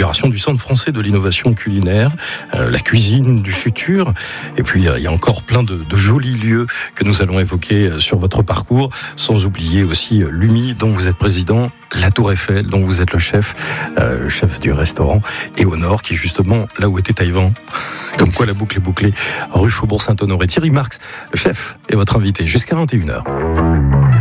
l'inauguration du Centre français de l'innovation culinaire, la cuisine du futur. Et puis, il y a encore plein de jolis lieux que nous allons évoquer sur votre parcours, sans oublier aussi l'UMI dont vous êtes président, la Tour Eiffel dont vous êtes le chef du restaurant, et au nord, qui est justement là où était Taïwan. Comme quoi la boucle est bouclée, rue Faubourg Saint-Honoré. Thierry Marx, le chef, est votre invité jusqu'à 21h.